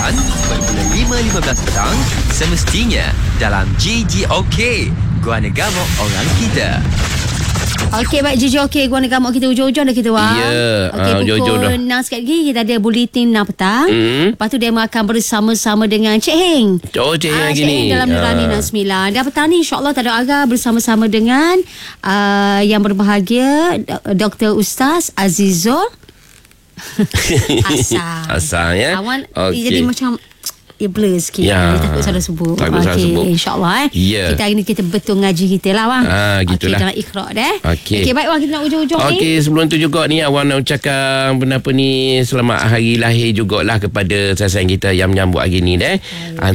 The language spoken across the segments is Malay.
9.15 petang, semestinya dalam GGOK, Guana Gamok Orang Kita. Okey, baik GGOK Guana Gamok kita ujung-ujung dah kita wang. Ya, Okey, pukul 6 sekali lagi kita ada bulletin 6 petang. Lepas tu dia akan bersama-sama dengan Cik Heng. Cik Heng lagi Cik ni. Heng dalam Nurani Nazmila. Dan petang ni insyaAllah tak ada agak bersama-sama dengan yang berbahagia Dr. Ustaz Azizul Asal ya. Awan jadi macam blur sikit. Ya. Takut salah sebut. Takut salah sebut. InsyaAllah Ya. Kita hari ni kita betul ngaji kita lah bang. Gitulah. Dalam ikhra' dah. Okey. Baik bang, kita nak ujung-ujung ni. Okey, sebelum tu juga ni Awang nak ucapkan apa ni selamat hari lahir jugalah kepada sayang kita yang menyambut hari ni dah.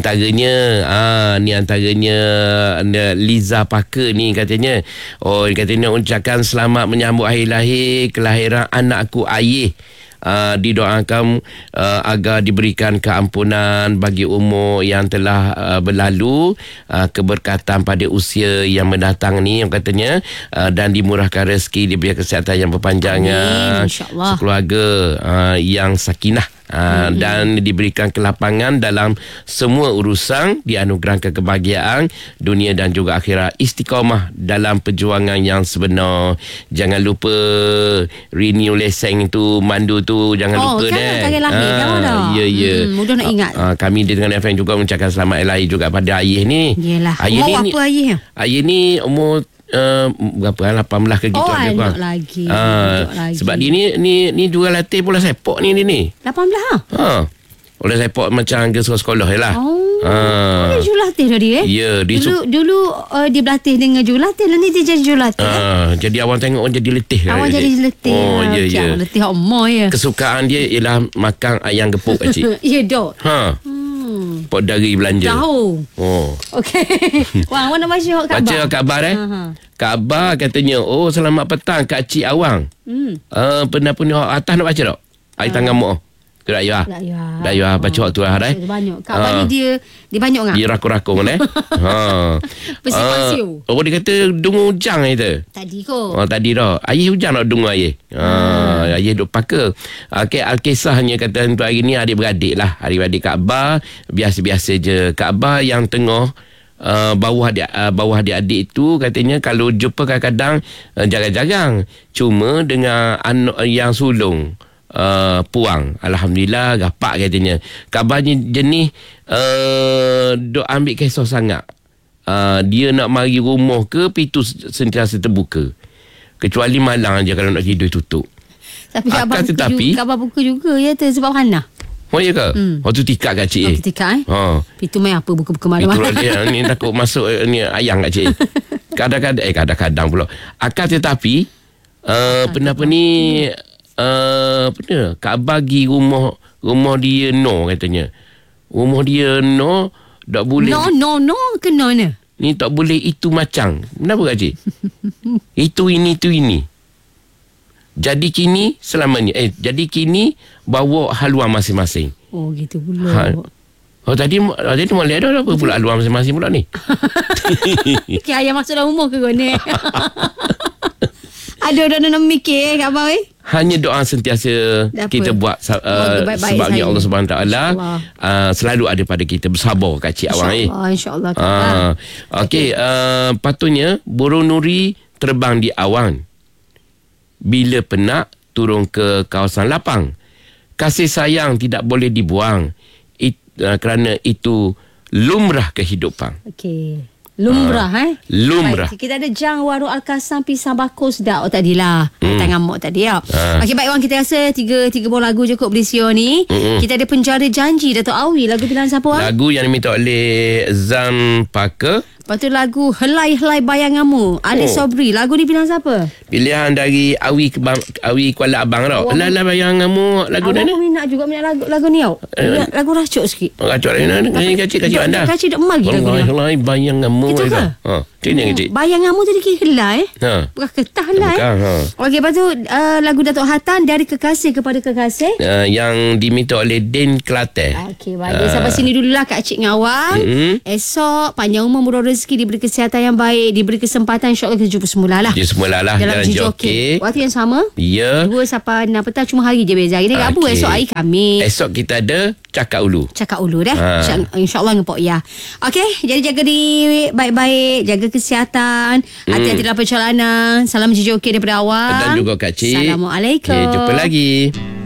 Antaranya Liza Parker ni katanya. Katanya ucapkan selamat menyambut hari lahir kelahiran anakku Ayih. Didoakan agar diberikan keampunan bagi umur yang telah berlalu, keberkatan pada usia yang mendatang ni yang katanya, dan dimurahkan rezeki, diberi kesihatan yang berpanjangan, sekeluarga yang sakinah, dan diberikan kelapangan dalam semua urusan, dianugerahkan kebahagiaan dunia dan juga akhirat, istiqamah dalam perjuangan yang sebenar. Jangan lupa renew lesen tu, mandu tu jangan lupa dah. Ya. Mudah nak ingat. Kami di Tengah FM juga mengucapkan selamat lahir juga pada Ayih ni. Yelah. Ayih Umur apa Ayih? Ayih ni umur berapa 18 ke gitu anak lagi. Sebab dia ni juga latih bola sepak ni dia ni 18 bola sepak macam ke sekolah je lah. Dia jurulatih dah dia. Ya, dulu dia berlatih dengan jurulatih, lah ni dia jadi jurulatih. Jadi awang tengok jadi letih. Awang jadi letih. Ya. Letih omor ya. Kesukaan dia ialah makan ayam gepuk kecil. Ya dok. Pot dari belanja. Tahu. Okey. Wang, awak nak baca khabar. Baca khabar Khabar katanya, selamat petang Kak Cik Awang. Pendapat ni atas nak baca tak? Air tangan mu. Dak ya baca waktu lah dah. Banyak. Khabar ni dia banyak ngah. Dia rakung-rakung dah. Pasio. Dia kata dungu hujang itu. Tadi ko. Tadi dah. Ayah hujan nak dungu ayah. Ayah duk paka. Okey, Al-Kisahnya kata untuk hari ni adik-beradik lah. Adik-beradik Kaabah biasa-biasa je. Kaabah yang tengah bawah adik-adik itu katanya kalau jumpa kadang-kadang jarang-jarang. Cuma dengan yang sulung puang, alhamdulillah gapak katanya. Kabarnya jenis duk ambil kisah sangat. Dia nak mari rumah ke pintu sentiasa terbuka, kecuali malam je kalau nak tidur tutup. Tapi kabar buka juga ya tu sebab Hana. Ya ke? Waktu tikak kat cik. Tikak pintu main apa buka-buka malam. Itulah dia ni takut masuk ni ayang kat cik. Kadang-kadang pula. Akan tetapi penapa ni Kak bagi rumah dia katanya. Rumah dia tak boleh. No kena ni tak boleh itu macam. Kenapa Kak Cik? itu ini. Jadi kini selamanya. Jadi kini bawa haluan masing-masing. Oh gitu pula. Tadi boleh ada apa pula haluan masing-masing pula ni. Ayah masuk dalam rumah ke kau ni? Ada nak mikir kat bawah hanya doa sentiasa kita buat sebabnya Allah Subhanahu Taala selalu ada pada kita, bersabar kat cik awang InsyaAllah. Okey, patutnya burung nuri terbang di awan, bila penat turun ke kawasan lapang. Kasih sayang tidak boleh dibuang, kerana itu lumrah kehidupan. Okey. Lumrah Lumrah. Baik, kita ada Jang Warung Al-Kasam pisang bakul sedap tadilah. Tangan mok tadi ya. Okey, baik Wan, kita rasa tiga buah lagu je kot berisio ni. Kita ada Penjara Janji Dato' Awi, lagu pilihan siapa Wan? Lagu yang diminta oleh Zam Parker. Lepas tu lagu Helai-Helai Bayanganmu Ali Sobri, lagu ni pilihan siapa? Pilihan dari Awi Kuala Abang tau. Helai-Helai Bayanganmu, lagu mana? Aku minat lagu ni tau. Lagu racuk sikit. Racuk ni kacik anda. Kacik dak mari lagu ni. Helai-Helai Bayanganmu. Itu ke? Bayanganmu tadi kira helai bukan ketah helai. Okey, lepas tu lagu Datuk Hatan Dari Kekasih Kepada Kekasih, yang diminta oleh Din Kelate. Okey, baik. Sampai sini dululah Kak Cik Ngawang. Esok panjang umur murah rezeki. rezeki, diberi kesihatan yang baik, diberi kesempatan, InsyaAllah kita jumpa semula lah. Jumpa semula lah dalam Jalan Joki. Waktu yang sama. Ya. 2 sampai 6 petang, cuma hari je beza. Hari ni Rabu, esok hari Khamis. Esok kita ada Cakap Ulu. Cakap Ulu dah. InsyaAllah dengan Pok Ya. Okey, jadi jaga diri baik-baik, jaga kesihatan, hati-hati dalam perjalanan. Salam JJOK daripada awak Dan juga Kak Cik. Assalamualaikum. Jumpa lagi.